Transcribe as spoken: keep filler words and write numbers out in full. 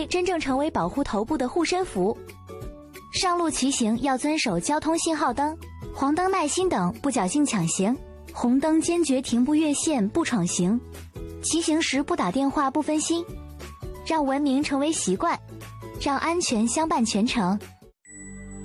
规真正成为保护头部的护身符。上路骑行要遵守交通信号灯、黄灯耐心等，不侥幸抢行；红灯坚决停步越线，不闯行。骑行时不打电话，不分心，让文明成为习惯，让安全相伴全程。